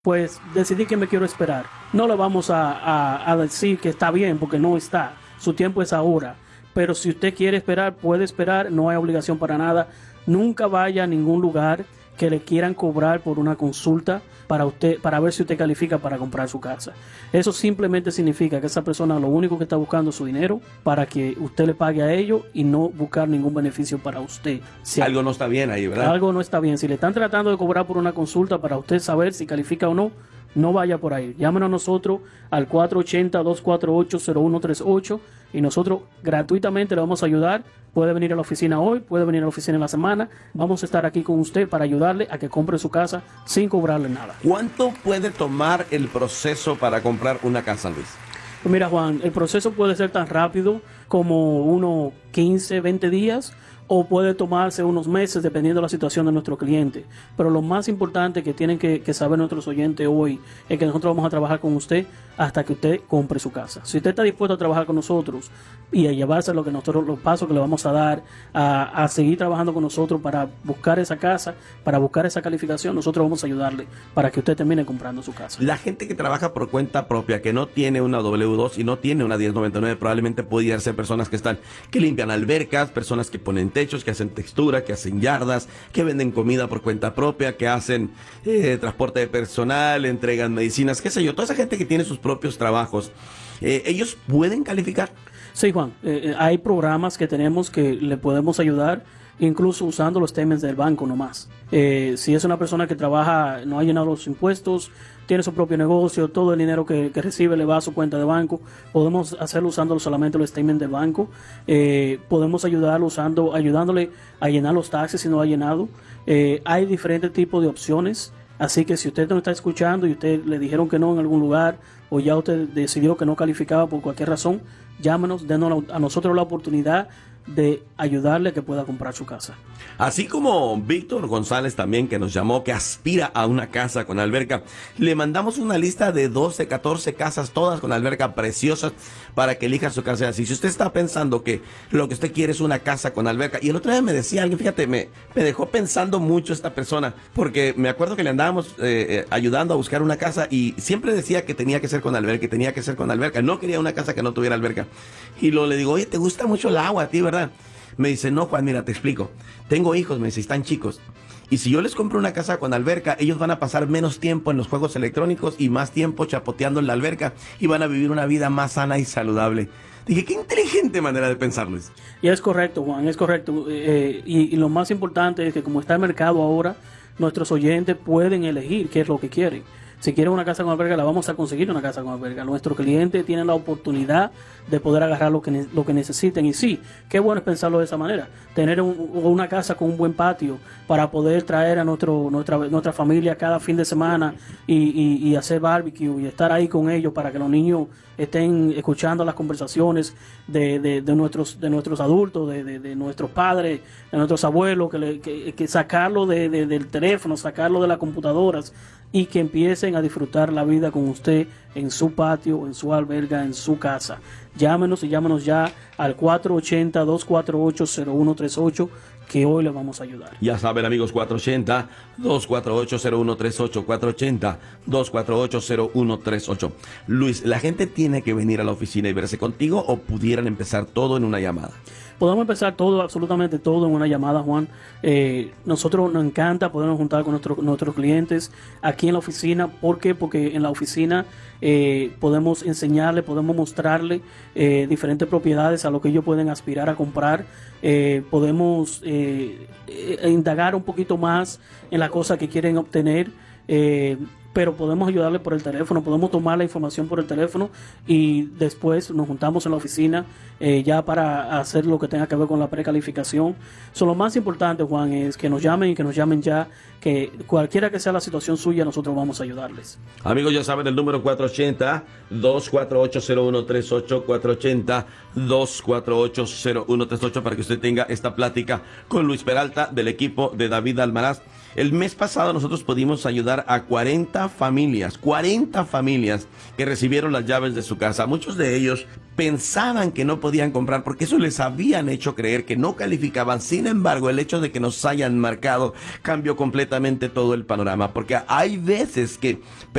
pues decidí que me quiero esperar. No le vamos a decir que está bien porque no está. Su tiempo es ahora. Pero si usted quiere esperar, puede esperar. No hay obligación para nada. Nunca vaya a ningún lugar que le quieran cobrar por una consulta para usted, para ver si usted califica para comprar su casa. Eso simplemente significa que esa persona lo único que está buscando es su dinero para que usted le pague a ellos y no buscar ningún beneficio para usted. Si Algo no está bien ahí, ¿verdad? algo no está bien, si le están tratando de cobrar por una consulta para usted saber si califica o no, no vaya por ahí. Llámenos a nosotros al 480-248-0138 y nosotros gratuitamente le vamos a ayudar. Puede venir a la oficina hoy, puede venir a la oficina en la semana. Vamos a estar aquí con usted para ayudarle a que compre su casa sin cobrarle nada. ¿Cuánto puede tomar el proceso para comprar una casa, Luis? Pues mira, Juan, el proceso puede ser tan rápido como unos 15, 20 días o puede tomarse unos meses dependiendo de la situación de nuestro cliente. Pero lo más importante que tienen que saber nuestros oyentes hoy es que nosotros vamos a trabajar con usted hasta que usted compre su casa. Si usted está dispuesto a trabajar con nosotros y a llevarse lo que nosotros, los pasos que le vamos a dar, a seguir trabajando con nosotros para buscar esa casa, para buscar esa calificación, nosotros vamos a ayudarle para que usted termine comprando su casa. La gente que trabaja por cuenta propia, que no tiene una W2 y no tiene una 1099, probablemente puede ser personas que limpian albercas, personas que ponen techos, que hacen textura, que hacen yardas, que venden comida por cuenta propia, que hacen transporte de personal, entregan medicinas, qué sé yo. Toda esa gente que tiene sus propios trabajos, ¿ellos pueden calificar? Sí, Juan, hay programas que tenemos que le podemos ayudar, incluso usando los temas del banco nomás. Si es una persona que trabaja, no ha llenado los impuestos, tiene su propio negocio, todo el dinero que recibe le va a su cuenta de banco, podemos hacerlo usando solamente los statements del banco. Podemos ayudarlo ayudándole a llenar los taxes si no lo ha llenado. Hay diferentes tipos de opciones. Así que si usted no está escuchando y usted le dijeron que no en algún lugar o ya usted decidió que no calificaba por cualquier razón, llámenos, denos a nosotros la oportunidad de ayudarle a que pueda comprar su casa. Así como Víctor González también, que nos llamó, que aspira a una casa con alberca, le mandamos una lista de 12, 14 casas, todas con alberca preciosas, para que elija su casa. Así, si usted está pensando que lo que usted quiere es una casa con alberca, y el otro día me decía alguien, fíjate, me dejó pensando mucho esta persona, porque me acuerdo que le andábamos ayudando a buscar una casa y siempre decía que tenía que ser con alberca, no quería una casa que no tuviera alberca. Y le digo, oye, ¿te gusta mucho el agua a ti, verdad? Me dice, no, Juan, mira, te explico. Tengo hijos, me dice, están chicos. Y si yo les compro una casa con alberca, ellos van a pasar menos tiempo en los juegos electrónicos y más tiempo chapoteando en la alberca y van a vivir una vida más sana y saludable. Dije, qué inteligente manera de pensar, Luis. Y es correcto, Juan, es correcto. Y lo más importante es que como está el mercado ahora, nuestros oyentes pueden elegir qué es lo que quieren. Si quieren una casa con alberca, la vamos a conseguir una casa con alberca. Nuestros clientes tienen la oportunidad de poder agarrar lo que necesiten. Y sí, qué bueno es pensarlo de esa manera. Tener una casa con un buen patio para poder traer a nuestra familia cada fin de semana y hacer barbecue y estar ahí con ellos para que los niños estén escuchando las conversaciones de nuestros adultos, de nuestros padres, de nuestros abuelos, que sacarlo del teléfono, sacarlo de las computadoras y que empiecen a disfrutar la vida con usted en su patio, en su alberga, en su casa. Llámenos ya al 480-248-0138 que hoy le vamos a ayudar. Ya saben, amigos, 480-248-0138, 480-248-0138. Luis, ¿la gente tiene que venir a la oficina y verse contigo o pudieran empezar todo en una llamada? Podemos empezar todo, absolutamente todo en una llamada, Juan. Nosotros nos encanta podernos juntar con nuestros clientes aquí en la oficina. ¿Por qué? Porque en la oficina podemos enseñarle, podemos mostrarle diferentes propiedades a lo que ellos pueden aspirar a comprar. Podemos indagar un poquito más en la cosa que quieren obtener. Pero podemos ayudarle por el teléfono, podemos tomar la información por el teléfono y después nos juntamos en la oficina ya para hacer lo que tenga que ver con la precalificación. Lo más importante, Juan, es que nos llamen y que nos llamen ya, que cualquiera que sea la situación suya, nosotros vamos a ayudarles. Amigos, ya saben el número 480-248-0138, 480-248-0138 para que usted tenga esta plática con Luis Peralta del equipo de David Almaraz. El mes pasado nosotros pudimos ayudar a 40 40 familias que recibieron las llaves de su casa. Muchos de ellos pensaban que no podían comprar porque eso les habían hecho creer que no calificaban. Sin embargo, el hecho de que nos hayan marcado cambió completamente todo el panorama, porque hay veces que